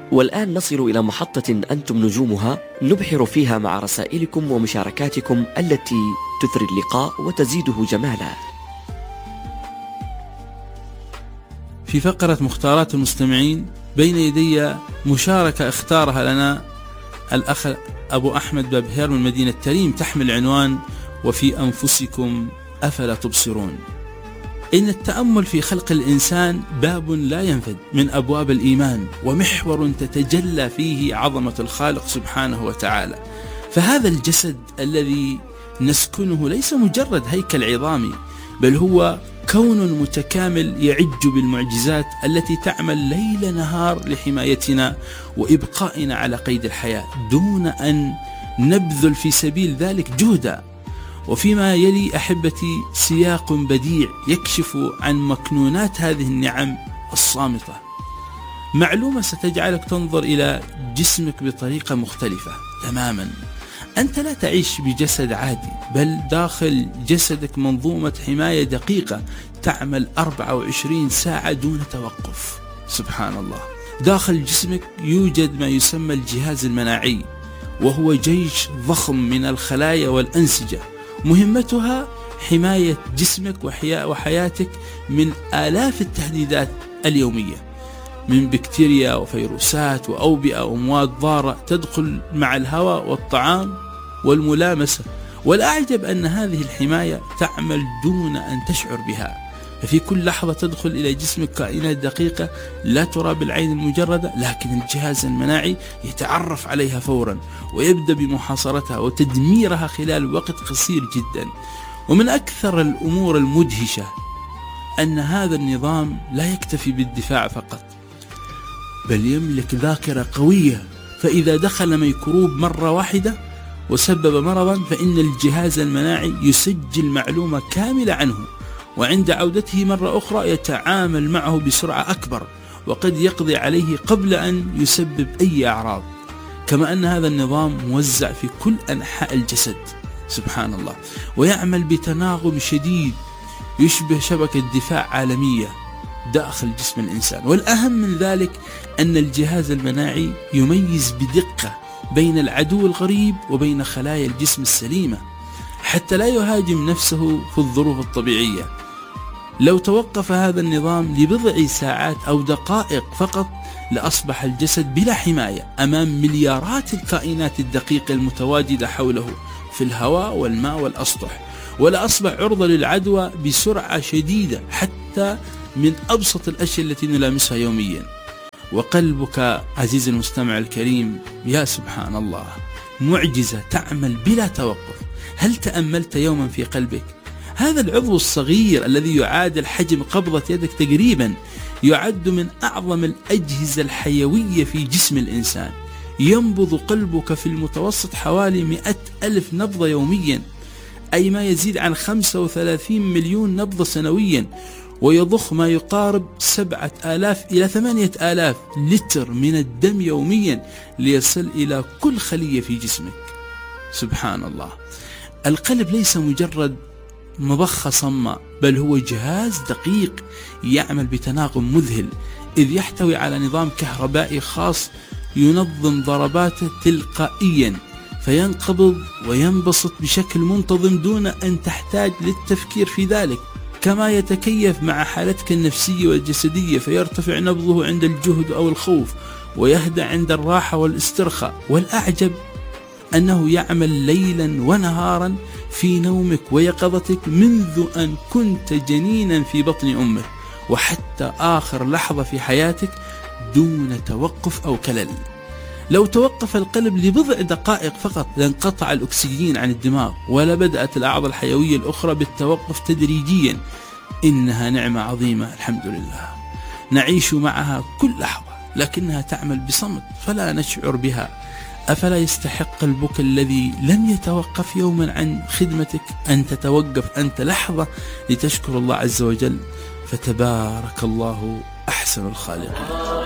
والآن نصل إلى محطة أنتم نجومها، نبحر فيها مع رسائلكم ومشاركاتكم التي تثري اللقاء وتزيده جمالا. في فقرة مختارات المستمعين بين يدي مشاركة اختارها لنا الأخ أبو أحمد بابهير من مدينة تريم، تحمل عنوان: وفي أنفسكم أفلا تبصرون. إن التأمل في خلق الإنسان باب لا ينفد من أبواب الإيمان، ومحور تتجلى فيه عظمة الخالق سبحانه وتعالى. فهذا الجسد الذي نسكنه ليس مجرد هيكل عظامي، بل هو كون متكامل يعج بالمعجزات التي تعمل ليل نهار لحمايتنا وإبقائنا على قيد الحياة دون أن نبذل في سبيل ذلك جهدا. وفيما يلي أحبتي سياق بديع يكشف عن مكنونات هذه النعم الصامتة، معلومة ستجعلك تنظر إلى جسمك بطريقة مختلفة تماما. أنت لا تعيش بجسد عادي، بل داخل جسدك منظومة حماية دقيقة تعمل 24 ساعة دون توقف. سبحان الله. داخل جسمك يوجد ما يسمى الجهاز المناعي، وهو جيش ضخم من الخلايا والأنسجة، مهمتها حماية جسمك وحياتك من آلاف التهديدات اليومية، من بكتيريا وفيروسات وأوبئة ومواد ضارة تدخل مع الهواء والطعام والملامسة. والأعجب أن هذه الحماية تعمل دون أن تشعر بها، ففي كل لحظة تدخل إلى جسمك كائنات دقيقة لا ترى بالعين المجردة، لكن الجهاز المناعي يتعرف عليها فورا ويبدأ بمحاصرتها وتدميرها خلال وقت قصير جدا. ومن أكثر الأمور المدهشة أن هذا النظام لا يكتفي بالدفاع فقط، بل يملك ذاكرة قوية، فإذا دخل ميكروب مرة واحدة وسبب مرضا فإن الجهاز المناعي يسجل معلومة كاملة عنه، وعند عودته مرة أخرى يتعامل معه بسرعة أكبر، وقد يقضي عليه قبل أن يسبب أي أعراض. كما أن هذا النظام موزع في كل أنحاء الجسد، سبحان الله، ويعمل بتناغم شديد يشبه شبكة دفاع عالمية داخل جسم الإنسان. والأهم من ذلك أن الجهاز المناعي يميز بدقة بين العدو الغريب وبين خلايا الجسم السليمة، حتى لا يهاجم نفسه في الظروف الطبيعية. لو توقف هذا النظام لبضع ساعات أو دقائق فقط لأصبح الجسد بلا حماية أمام مليارات الكائنات الدقيقة المتواجدة حوله في الهواء والماء والأسطح، ولا أصبح عرضة للعدوى بسرعة شديدة حتى من أبسط الأشياء التي نلامسها يوميا. وقلبك عزيزي المستمع الكريم، يا سبحان الله، معجزة تعمل بلا توقف. هل تأملت يوما في قلبك؟ هذا العضو الصغير الذي يعادل حجم قبضة يدك تقريبا يعد من أعظم الأجهزة الحيوية في جسم الإنسان. ينبض قلبك في المتوسط حوالي 100,000 نبضة يوميا، أي ما يزيد عن 35 مليون نبضة سنويا، ويضخ ما يقارب 7,000 إلى 8,000 لتر من الدم يوميا ليصل إلى كل خلية في جسمك. سبحان الله. القلب ليس مجرد مضخة صماء، بل هو جهاز دقيق يعمل بتناغم مذهل، إذ يحتوي على نظام كهربائي خاص ينظم ضرباته تلقائيا، فينقبض وينبسط بشكل منتظم دون أن تحتاج للتفكير في ذلك. كما يتكيف مع حالتك النفسية والجسدية، فيرتفع نبضه عند الجهد أو الخوف، ويهدأ عند الراحة والاسترخاء. والأعجب أنه يعمل ليلا ونهارا في نومك ويقظتك منذ أن كنت جنينا في بطن أمك وحتى آخر لحظة في حياتك دون توقف أو كلل. لو توقف القلب لبضع دقائق فقط لانقطع الأكسجين عن الدماغ، ولا بدأت الأعضاء الحيوية الأخرى بالتوقف تدريجيا. إنها نعمة عظيمة، الحمد لله، نعيش معها كل لحظة، لكنها تعمل بصمت فلا نشعر بها. أفلا يستحق قلبك الذي لم يتوقف يوما عن خدمتك أن تتوقف أنت لحظة لتشكر الله عز وجل؟ فتبارك الله أحسن الخالقين.